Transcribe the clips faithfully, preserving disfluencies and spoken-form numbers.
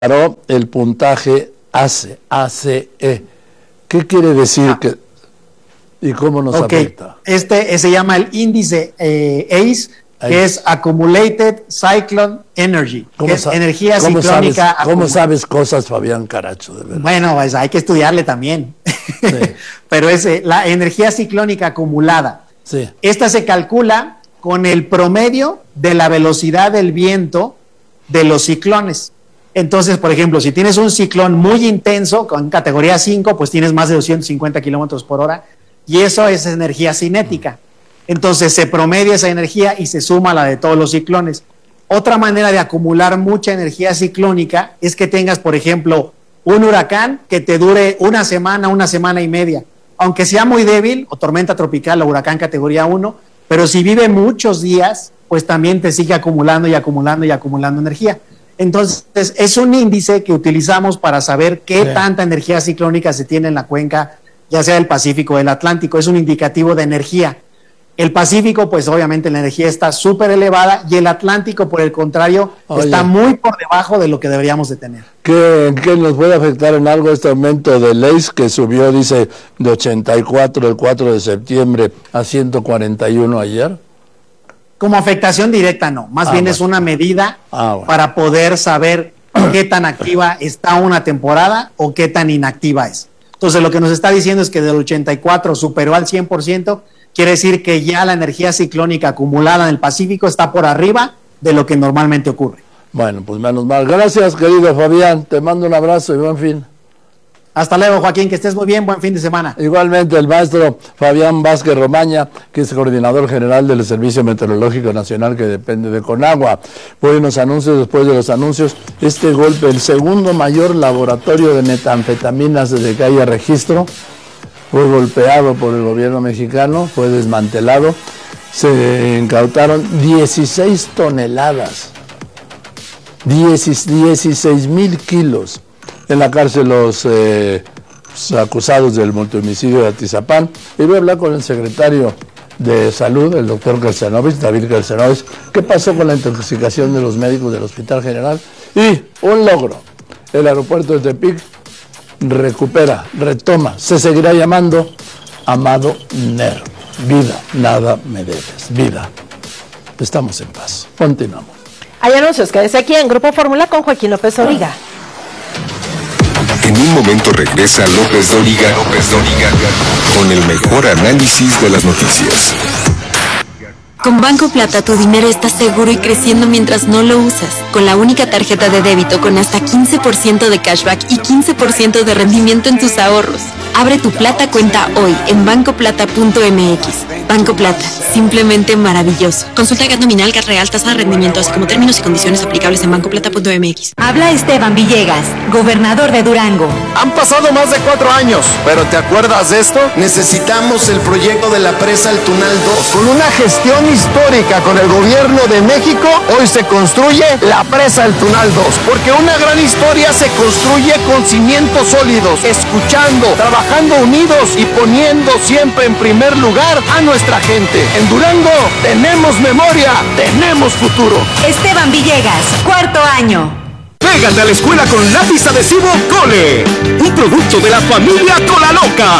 declaró el puntaje A C E, A C E. ¿Qué quiere decir? Ah. que ¿Y cómo nos okay. afecta? Este se llama el índice eh, A C E, que es Accumulated Cyclone Energy, que es energía ¿cómo ciclónica. Sabes, ¿Cómo sabes cosas, Fabián Caracho? De verdad. Bueno, pues hay que estudiarle también. Sí. Pero es eh, la energía ciclónica acumulada. Sí. Esta se calcula con el promedio de la velocidad del viento de los ciclones. Entonces, por ejemplo, si tienes un ciclón muy intenso, con categoría cinco, pues tienes más de doscientos cincuenta kilómetros por hora, y eso es energía cinética. Entonces se promedia esa energía y se suma a la de todos los ciclones. Otra manera de acumular mucha energía ciclónica es que tengas, por ejemplo, un huracán que te dure una semana, una semana y media. Aunque sea muy débil, o tormenta tropical o huracán categoría uno, pero si vive muchos días, pues también te sigue acumulando y acumulando y acumulando energía. Entonces, es un índice que utilizamos para saber qué sí. tanta energía ciclónica se tiene en la cuenca, ya sea del Pacífico o del Atlántico. Es un indicativo de energía. El Pacífico, pues obviamente la energía está súper elevada, y el Atlántico, por el contrario, Oye. está muy por debajo de lo que deberíamos de tener. ¿Qué, ¿Qué nos puede afectar en algo este aumento del A C E que subió, dice, de ochenta y cuatro el cuatro de septiembre a ciento cuarenta y uno ayer? Como afectación directa no, más ah, bien bueno. es una medida ah, bueno. para poder saber qué tan activa está una temporada o qué tan inactiva es. Entonces lo que nos está diciendo es que del ochenta y cuatro superó al cien por ciento, quiere decir que ya la energía ciclónica acumulada en el Pacífico está por arriba de lo que normalmente ocurre. Bueno, pues menos mal. Gracias, querido Fabián, te mando un abrazo y buen fin. Hasta luego, Joaquín, que estés muy bien, buen fin de semana. Igualmente, el maestro Fabián Vázquez Romaña, que es coordinador general del Servicio Meteorológico Nacional, que depende de Conagua. Voy a unos anuncios, después de los anuncios, este golpe, el segundo mayor laboratorio de metanfetaminas desde que haya registro, fue golpeado por el gobierno mexicano, fue desmantelado, se incautaron dieciséis toneladas, dieciséis mil kilos. En la cárcel los eh, acusados del multihomicidio de Atizapán. Y voy a hablar con el secretario de Salud, el doctor Kersenovich, David Kersenovich, qué pasó con la intoxicación de los médicos del Hospital General. Y un logro, el aeropuerto de Tepic recupera, retoma, se seguirá llamando Amado Nervo. Vida, nada me debes, vida. Estamos en paz, continuamos. Hay anuncios, quédese aquí en Grupo Fórmula con Joaquín López Dóriga. En un momento regresa López Dóriga, López Dóriga, con el mejor análisis de las noticias. Con Banco Plata tu dinero está seguro y creciendo mientras no lo usas. Con la única tarjeta de débito con hasta quince por ciento de cashback y quince por ciento de rendimiento en tus ahorros. Abre tu Plata cuenta hoy en banco plata punto m x. Banco Plata, simplemente maravilloso. Consulta G A T nominal, G A T real, tasa de rendimiento, así como términos y condiciones aplicables en banco plata punto m x. Habla Esteban Villegas, gobernador de Durango. Han pasado más de cuatro años, pero ¿te acuerdas de esto? Necesitamos el proyecto de la presa El Tunal dos. Con una gestión histórica con el gobierno de México, hoy se construye la presa El Tunal dos, porque una gran historia se construye con cimientos sólidos, escuchando, trabajando unidos y poniendo siempre en primer lugar a nuestra gente. En Durango tenemos memoria, tenemos futuro. Esteban Villegas, cuarto año. Pégate a la escuela con lápiz adhesivo Cole, un producto de la familia Cola Loca.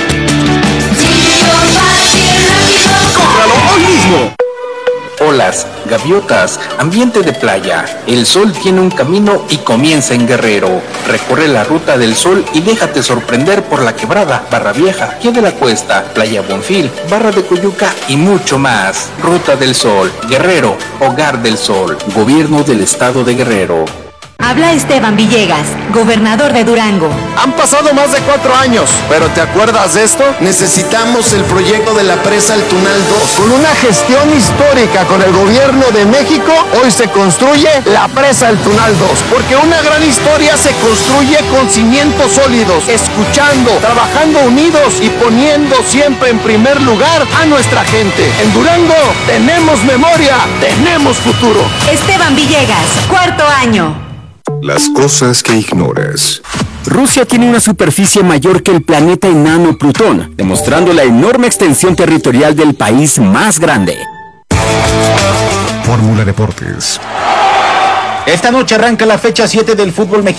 ¡Cómpralo hoy mismo! Olas, gaviotas, ambiente de playa. El sol tiene un camino y comienza en Guerrero. Recorre la ruta del sol y déjate sorprender por la Quebrada, Barra Vieja, Pie de la Cuesta, Playa Bonfil, Barra de Coyuca y mucho más. Ruta del Sol, Guerrero, Hogar del Sol, Gobierno del Estado de Guerrero. Habla Esteban Villegas, gobernador de Durango. Han pasado más de cuatro años, pero ¿te acuerdas de esto? Necesitamos el proyecto de la presa El Tunal dos. Con una gestión histórica con el gobierno de México, hoy se construye la presa El Tunal dos, porque una gran historia se construye con cimientos sólidos, escuchando, trabajando unidos y poniendo siempre en primer lugar a nuestra gente. En Durango tenemos memoria, tenemos futuro. Esteban Villegas, cuarto año. Las cosas que ignoras. Rusia tiene una superficie mayor que el planeta enano Plutón, demostrando la enorme extensión territorial del país más grande. Fórmula Deportes. Esta noche arranca la fecha siete del fútbol mexicano.